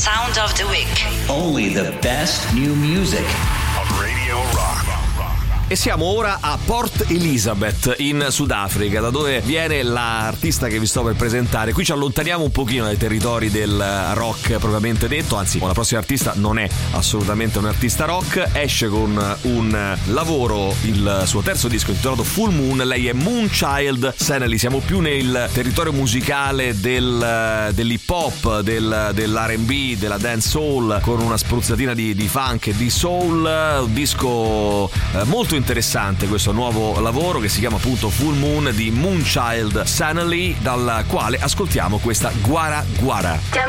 sound of the week. Only the best new music. Radio Rock. E siamo ora a Port Elizabeth in Sudafrica, da dove viene l'artista che vi sto per presentare. Qui ci allontaniamo un pochino dai territori del rock propriamente detto, anzi la prossima artista non è assolutamente un artista rock, esce con un lavoro, il suo terzo disco intitolato Full Moon. Lei è Moonchild Sanely. Siamo più nel territorio musicale dell'hip hop, dell'R&B, della dancehall, con una spruzzatina di funk e di soul. Un disco molto interessante, questo nuovo lavoro che si chiama appunto Full Moon di Moonchild Sanely, dal quale ascoltiamo questa Guara Guara.